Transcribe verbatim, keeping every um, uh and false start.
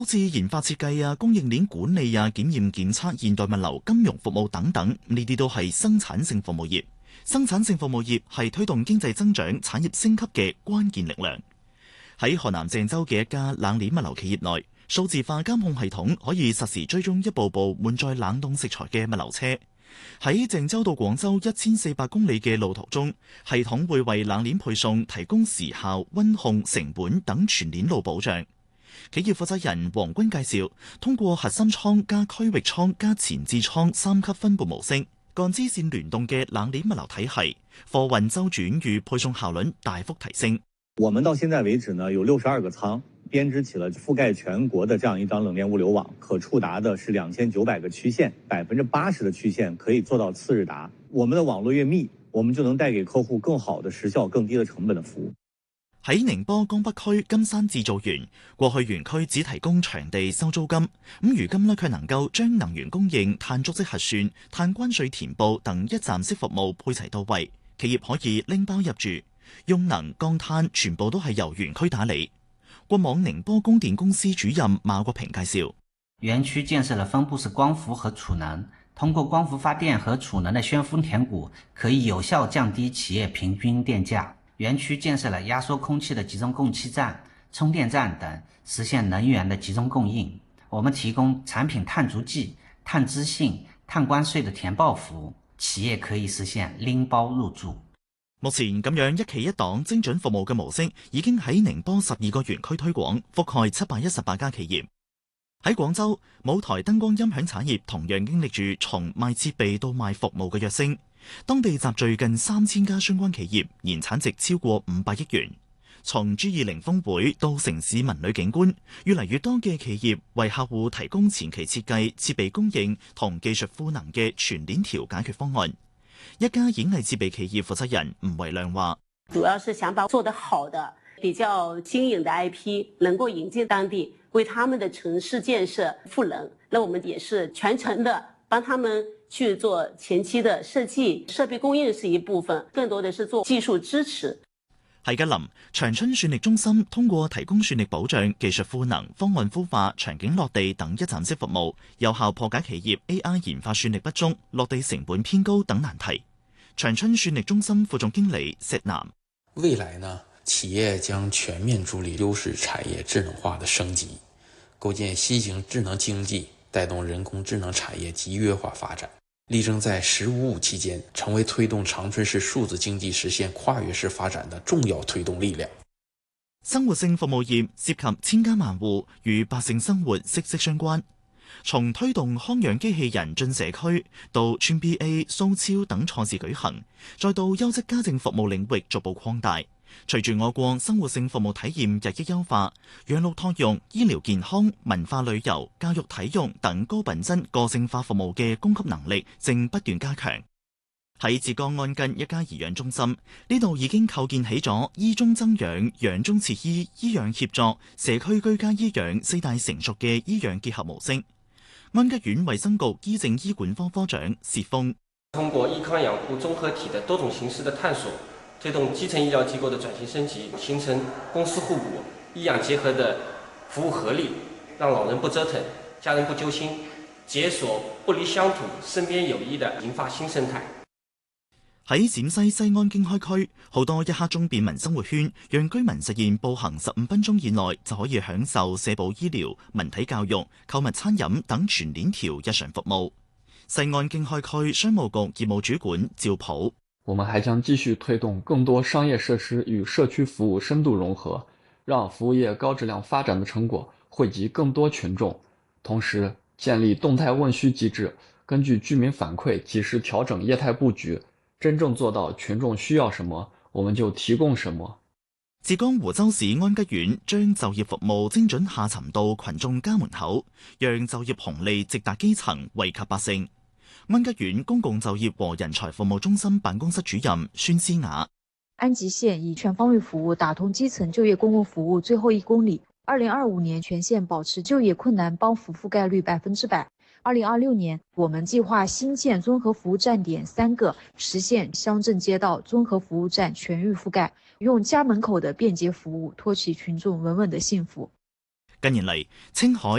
好似研發設計啊、供應鏈管理啊、檢驗檢測、現代物流、金融服務等等，呢啲都係生產性服務業。生產性服務業係推動經濟增長、產業升級嘅關鍵力量。喺河南鄭州嘅一家冷鏈物流企業內，數字化監控系統可以實時追蹤一部部滿載冷凍食材嘅物流車。喺鄭州到廣州一千四百公里嘅路途中，系統會為冷鏈配送提供時效、溫控、成本等全鏈路保障。企業負責人黃軍介紹，通過核心倉加區域倉加前置倉三級分佈模式，幹支線聯動嘅冷鏈物流體系，貨運周轉與配送效率大幅提升。 我們到現在為止呢，有六十二個倉，編織起了覆蓋全國的這樣一張冷鏈物流網，可觸達的是兩千九百個區縣，百分之八十的區縣可以做到次日達。我們的網絡越密，我們就能帶給客戶更好的時效、更低的成本的服務。 喺寧波江北區金山製造園，過去園區只提供場地收租金，咁如今呢，卻能夠將能源供應、碳足跡核算、碳關稅填報等一站式服務配齊到位，企業可以拎包入住，用能降碳全部都係由園區打理。過往寧波供電公司主任馬國平介紹， 園區建設了分布式光伏和儲能，通過光伏發電和儲能的宣封填谷，可以有效降低企業平均電價。園區建設了壓縮空氣的集中供氣站、充電站等，實現能源的集中供應。我們提供產品碳足跡、碳資訊、碳關稅的填報服務，企業可以實現拎包入住。 目前咁樣一期一檔精準服務嘅模式已經喺寧波十二個園區推廣，覆蓋七百一十八家企業。喺廣州，舞台燈光音響產業同樣經歷住從賣設備到賣服務嘅躍升。當地集聚近三千家相關企業，年產值超過五百億元。從 G 二十 峰會到城市文旅景觀，越嚟越多嘅企業為客戶提供前期設計、設備供應同技術賦能嘅全鏈條解決方案。一家演藝設備企業負責人吳維亮話： 主要是想把做得好的、比較新穎的 I P 能夠引進當地，為他們的城市建設賦能。那我們也是全程的幫他們去做前期的設計，設備供應是一部分，更多的是做技術支持。 喺吉林長春算力中心，通過提供算力保障、技術賦能、方案孵化、場景落地等一站式服務，有效破解企業 A I 研發算力不足、落地成本偏高等難題。長春算力中心副總經理石南： 未來呢，企業將全面助力優勢產業智能化的升級，構建新型智能經濟，帶動人工智能產業集約化發展，力爭在“十五五”期間成為推動長春市數字經濟實現跨越式發展的重要推動力量。 生活性服務業涉及千家萬戶，與百姓生活息息相關。從推動康養機器人進社區，到村 B A、蘇超等賽事舉行，再到優質家政服務領域逐步擴大。隨住我國生活性服務體驗日益優化，養老託育、醫療健康、文化旅遊、教育體育等高品質個性化服務嘅供給能力正不斷加強。喺浙江安吉一家頤養中心，呢度已經構建起咗醫中增養、養中設醫、醫養協作、社區居家醫養四大成熟嘅醫養結合模式。安吉縣衛生局醫政醫管科科長薛峰： 通過醫康養護綜合體的多種形式的探索，推動基層醫療機構的轉型升級，形成公私互補、醫養結合的服務合力，讓老人不折騰，家人不揪心，解鎖不離鄉土、身邊有醫的銀髮新生態。 喺陝西西安經開區，好多一刻鐘便民生活圈，讓居民實現步行十五分鐘以內就可以享受社保醫療、文體教育、購物餐飲等全鏈條日常服務。西安經開區商務局業務主管趙普： 我們還將繼續推動更多商業設施與社區服務深度融合，讓服務業高質量發展的成果惠及更多群眾。同時，建立動態問需機制，根據居民反饋及時調整業態佈局。真正做到群眾需要什麼，我們就提供什麼。 浙江湖州市安吉縣將就業服務精準下沉到群眾家門口，讓就業紅利直達基層，惠及百姓。安吉縣公共就業和人才服務中心辦公室主任孫思雅： 安吉縣以全方位服務打通基層就業公共服務最後一公里。二零二五年全縣保持就業困難幫扶覆蓋率百分之百。二零二六年，我們計劃新建綜合服務站點三個，實現鄉鎮街道綜合服務站全域覆蓋，用家門口的便捷服務托起群眾穩穩的幸福。 近年嚟，青海